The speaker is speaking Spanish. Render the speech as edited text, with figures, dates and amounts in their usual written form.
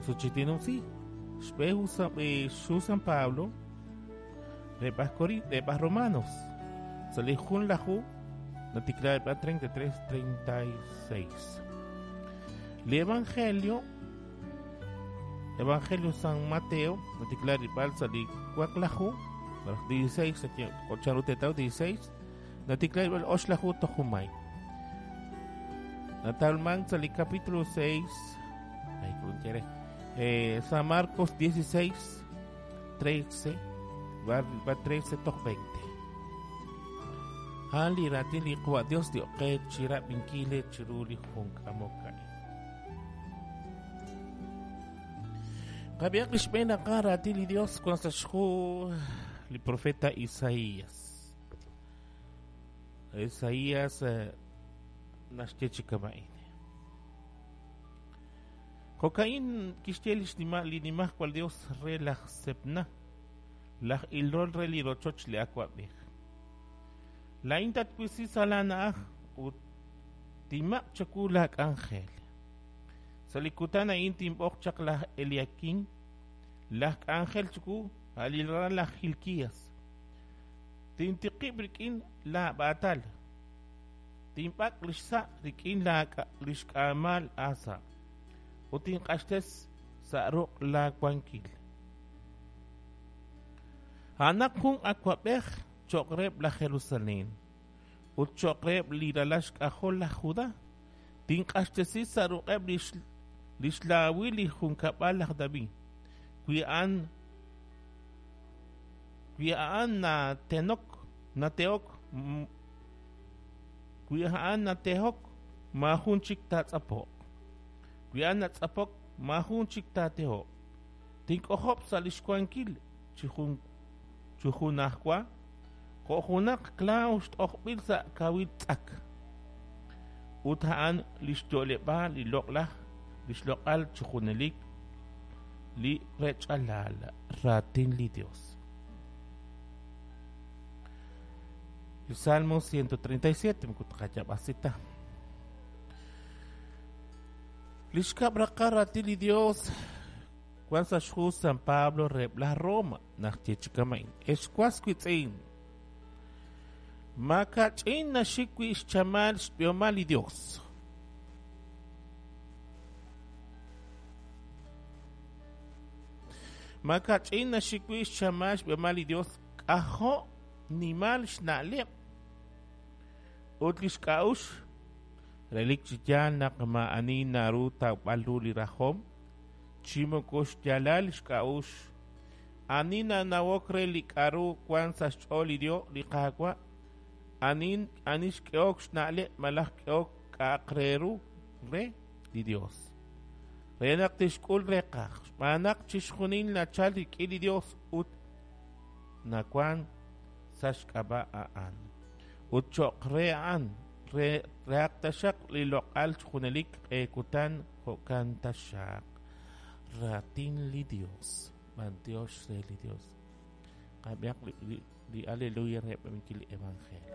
Xochitl sí. San Pablo, repas Romanos. Salihun lahu, natikla 33-36. El Evangelio San Mateo, natikla ripal salikuak lahu, 16, 16, natikla ripal osh lahu tohumay. Natalman sali capítulo 6, ay, cruntere. San Marcos 16, 13, va 13, 20. Hali ratin liqwa Dios dio que chira binkile chiruli hunk amokai. Kabiak lishpena ka ratin li Dios con sa shku li profeta Isaías. Isaías nashkechi kamain. Kokain kistelish linimah cual Dios relaj sepna. Laj ilrol relirochoch le aquabih. La intat kuisi salana ut timak chakulak ángel. Salikutana intim okchak lah Eliakim. Laj ángel chuku alilra lah Hilkias. Tintiqibrikin la batal. Timpak lishsa rikin la lishkamal asa. Utin kastes sa rok la kwankil. Anak kong akwabeh chokreb la Jerusalem. Ut chokreb li dalash kahol la Juda. Tin kastesi sa rokeb lishlawi li hunkapal la Dabi. Kuyaan na tenok na teok kuyaan na tehok mahunchik tatsapo. Kuyaan na tsapok mahunchik tateho. Tinkohop sa lishkwankil chuhunahkwa kohunak klaust okbil sa kawil tsak. Uthaan lishtoleba li loklah lishlokal chuhunelik li rechalal ratin li Dios. El Salmo 137 mkutakachapasita. Lishkabra ratin li Dios. Cuando sa San Pablo rebla Roma nachtichikamain esquasquitzein makachin na shikwi chamal spiomali Dios makachin na shikwi chamal spiomali Dios aho nimal shnalem utlishkaush relikchiyan na kamaani naruta baluli rahom Chimokos Jalal Shkaush Anina Nawokre Likaru Kwansa Cholidio Likakwa Anish Keok Nale Malak Keok Kakreru Re di Dios Renak Tishkul Rekach Manak Chishkunin na Chalik ili Dios Ut Nakwan Sashkaba Aan Ut Chokrean Reak Tashak Lilokal Chkunelik Ekutan Hokan Tashak Ratin li Dios, Dios li Dios. Kabiak li aleluya rep pamikili evangelio.